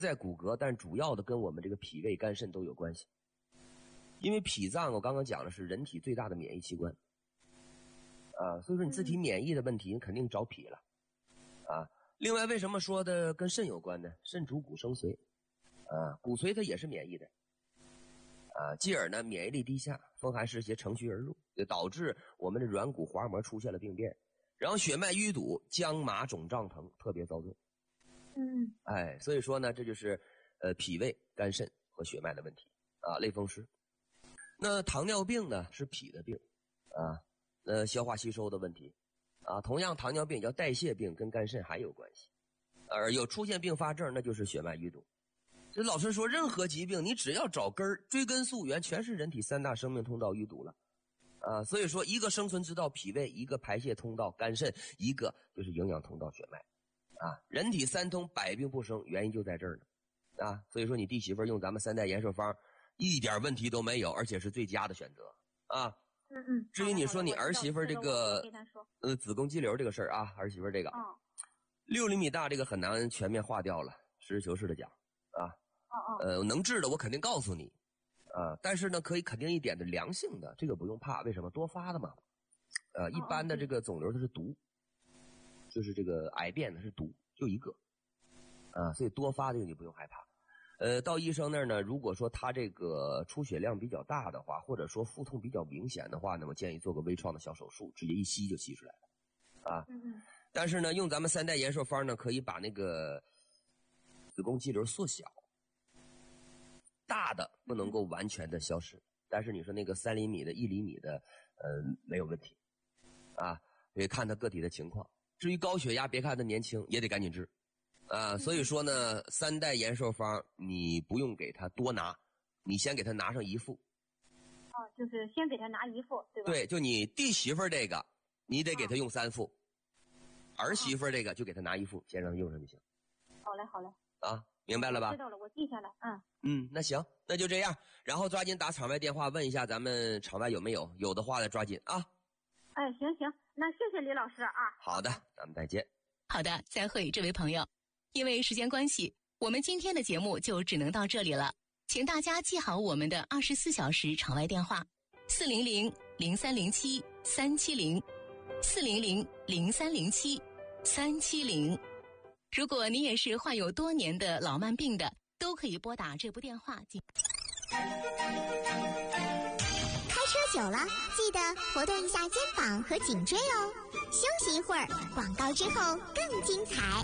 在骨骼，但主要的跟我们这个脾胃肝肾都有关系。因为脾脏我刚刚讲的是人体最大的免疫器官所以说你自体免疫的问题你肯定找脾了另外为什么说的跟肾有关呢？肾主骨生髓骨髓它也是免疫的继而呢免疫力低下，风寒湿邪乘虚而入，就导致我们的软骨滑膜出现了病变，然后血脉淤堵，僵麻肿胀疼，特别遭罪。所以说呢这就是脾胃肝肾和血脉的问题类风湿。那糖尿病呢是脾的病消化吸收的问题同样糖尿病叫代谢病，跟肝肾还有关系，而有出现并发症那就是血脉淤堵。这老师说任何疾病你只要找根儿，追根溯源，全是人体三大生命通道淤堵了所以说一个生存之道脾胃，一个排泄通道肝肾，一个就是营养通道血脉人体三通百病不生，原因就在这儿呢所以说你弟媳妇用咱们3代延寿方一点问题都没有，而且是最佳的选择至于你说你儿媳妇这个子宫肌瘤这个事儿儿媳妇这个6厘米大这个很难全面化掉了，实事求是的讲能治的我肯定告诉你但是呢可以肯定一点的良性的这个不用怕，为什么？多发的嘛一般的这个肿瘤它是毒，就是这个癌变的是毒，就一个所以多发这个你不用害怕到医生那儿呢，如果说他这个出血量比较大的话，或者说腹痛比较明显的话，那么建议做个微创的小手术，直接一吸就吸出来了但是呢用咱们3代延寿方呢可以把那个子宫肌瘤缩小，大的不能够完全的消失，但是你说那个3厘米的1厘米的没有问题得看他个体的情况。至于高血压别看他年轻，也得赶紧治所以说呢3代延寿方你不用给他多拿，你先给他拿上一副就是先给他拿一副对吧？ 对，就你弟媳妇这个你得给他用3副儿媳妇这个就给他拿一副，先让他用上就行。 好嘞明白了吧？ 知道了，我记下来那行，那就这样，然后抓紧打场外电话问一下咱们场外有没有，有的话再抓紧行，那谢谢李老师好的，咱们再见。 好的，再会这位朋友。因为时间关系，我们今天的节目就只能到这里了，请大家记好我们的24小时场外电话400-0307-370，400-0307-370。如果你也是患有多年的老慢病的，都可以拨打这部电话。 开车久了，记得活动一下肩膀和颈椎哦。休息一会儿，广告之后更精彩。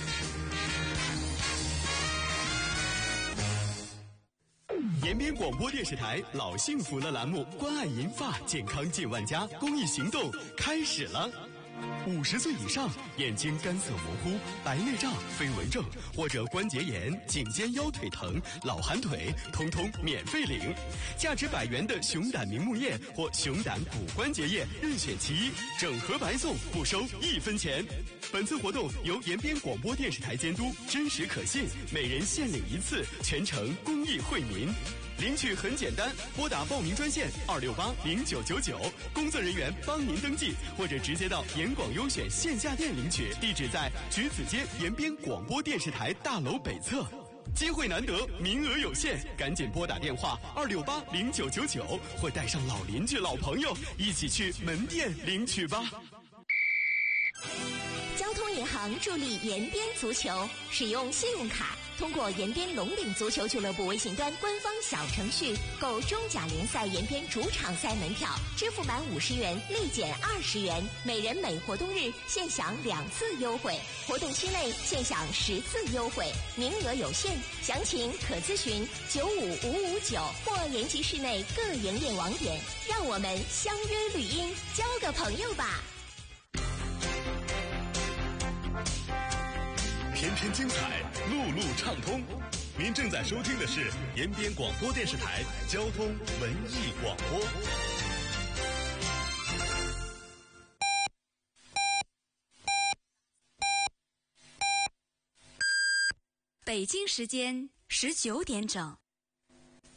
延边广播电视台老幸福的栏目关爱银发健康近万家公益行动开始了。50岁以上眼睛干涩模糊、白内障、飞蚊症或者关节炎、颈肩腰腿疼、老寒腿，通通免费领。价值100元的熊胆明目液或熊胆骨关节液任选其一，整盒白送，不收1分钱。本次活动由延边广播电视台监督，真实可信，每人限领1次，全程公益惠民。领取很简单，拨打报名专线2680999，工作人员帮您登记，或者直接到延广优选线下店领取，地址在橘子街延边广播电视台大楼北侧。机会难得，名额有限，赶紧拨打电话2680999，或带上老邻居、老朋友一起去门店领取吧。 交通银行助力延边足球，使用信用卡通过延边龙岭足球俱乐部微信端官方小程序购中甲联赛延边主场赛门票，支付满50元立减20元，每人每活动日限享2次优惠，活动期内限享10次优惠，名额有限，详情可咨询95559或延吉市内各营业网点。让我们相约绿茵，交个朋友吧。 天天精彩，路路畅通。您正在收听的是延边广播电视台交通文艺广播。 北京时间19点整。